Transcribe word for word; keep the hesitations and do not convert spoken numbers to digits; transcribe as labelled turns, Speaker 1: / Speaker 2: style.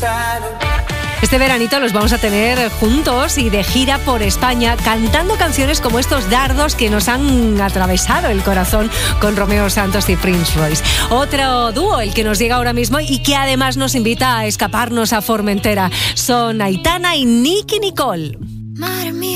Speaker 1: Este veranito los vamos a tener juntos y de gira por España, cantando canciones como estos dardos que nos han atravesado el corazón con Romeo Santos y Prince Royce. Otro dúo, el que nos llega ahora mismo y que además nos invita a escaparnos a Formentera, son Aitana y Nicky Nicole.
Speaker 2: Madre mía.